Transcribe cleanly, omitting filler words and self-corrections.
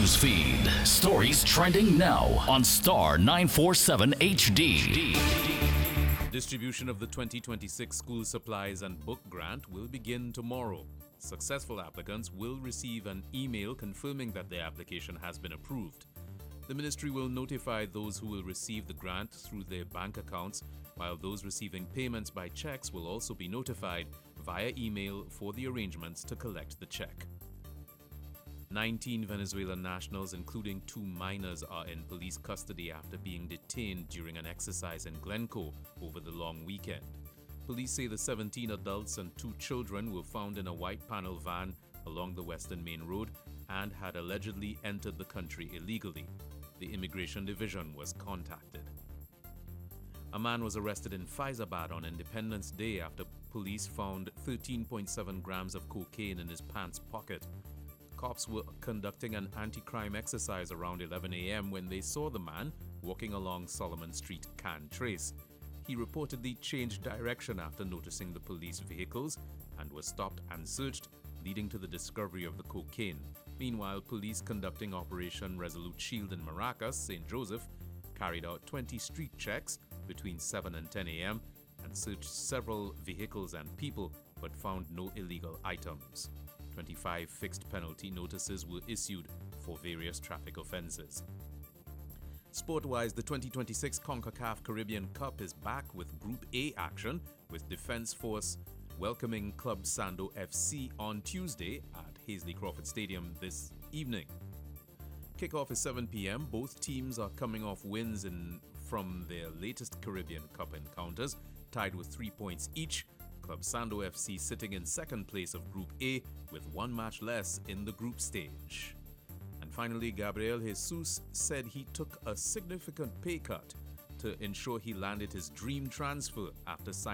news feed. Stories trending now on Star 947 HD. Distribution of the 2026 School Supplies and Book Grant will begin tomorrow. Successful applicants will receive an email confirming that their application has been approved. The ministry will notify those who will receive the grant through their bank accounts, while those receiving payments by checks will also be notified via email for the arrangements to collect the check. 19 Venezuelan nationals, including 2 minors, are in police custody after being detained during an exercise in Glencoe over the long weekend. Police say the 17 adults and 2 children were found in a white panel van along the Western Main Road and had allegedly entered the country illegally. The Immigration Division was contacted. A man was arrested in Faizabad on Independence Day after police found 13.7 grams of cocaine in his pants pocket. Cops were conducting an anti-crime exercise around 11 a.m. when they saw the man walking along Solomon Street, Can Trace. He reportedly changed direction after noticing the police vehicles and was stopped and searched, leading to the discovery of the cocaine. Meanwhile, police conducting Operation Resolute Shield in Maracas, St. Joseph, carried out 20 street checks between 7 and 10 a.m. and searched several vehicles and people, but found no illegal items. 25 fixed penalty notices were issued for various traffic offenses. Sport-wise, the 2026 CONCACAF Caribbean Cup is back with Group A action, with Defense Force welcoming Club Sando FC on Tuesday at Hazley Crawford Stadium this evening. Kickoff is 7 p.m. Both teams are coming off wins from their latest Caribbean Cup encounters, tied with 3 points each. Club Sando FC sitting in second place of Group A with 1 match less in the group stage. And finally, Gabriel Jesus said he took a significant pay cut to ensure he landed his dream transfer after signing